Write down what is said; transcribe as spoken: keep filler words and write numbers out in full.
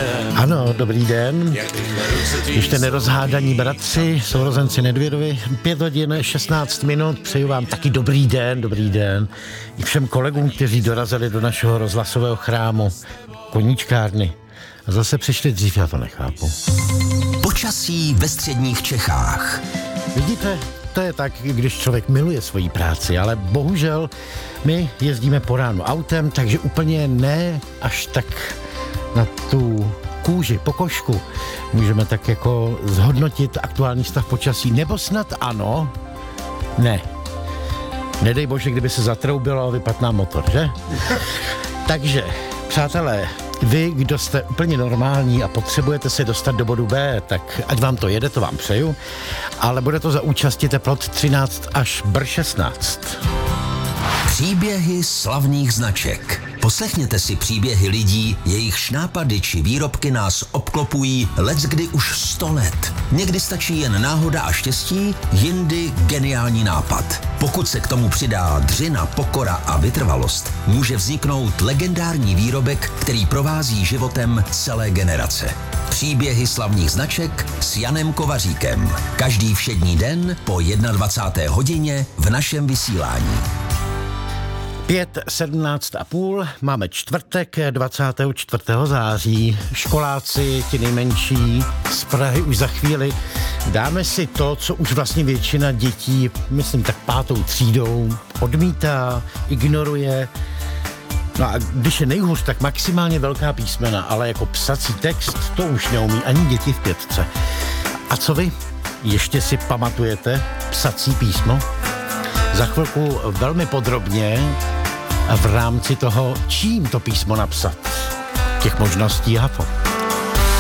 Ano, dobrý den. Ještě nerozhádaní bratři, sourozenci Nedvědovi. Pět hodin, šestnáct minut. Přeju vám taky dobrý den, dobrý den. I všem kolegům, kteří dorazili do našeho rozhlasového chrámu, koníčkárny. A zase přišli dřív, já to nechápu. Počasí ve středních Čechách. Vidíte, to je tak, když člověk miluje svoji práci, ale bohužel my jezdíme po ránu autem, takže úplně ne až tak na tu kůži, pokožku můžeme tak jako zhodnotit aktuální stav počasí, nebo snad ano, ne. Nedej bože, kdyby se zatroubilo a vypadl nám motor, že? Takže, přátelé, vy, kdo jste úplně normální a potřebujete se dostat do bodu B, tak ať vám to jede, to vám přeju, ale bude to za účasti teplot třináct až šestnáct. Příběhy slavných značek. Poslechněte si příběhy lidí, jejichž nápady či výrobky nás obklopují leckdy už sto let. Někdy stačí jen náhoda a štěstí, jindy geniální nápad. Pokud se k tomu přidá dřina, pokora a vytrvalost, může vzniknout legendární výrobek, který provází životem celé generace. Příběhy slavných značek s Janem Kovaříkem. Každý všední den po dvacáté jedné hodině v našem vysílání. Pět sedmnáct a půl, máme čtvrtek dvacátého čtvrtého září. Školáci, ti nejmenší z Prahy už za chvíli dáme si to, co už vlastně většina dětí, myslím tak pátou třídou, odmítá, ignoruje. No a když je nejhůř, tak maximálně velká písmena, ale jako psací text to už neumí ani děti v pětce. A co vy? Ještě si pamatujete psací písmo? Za chvilku velmi podrobně a v rámci toho, čím to písmo napsat. Těch možností hafo.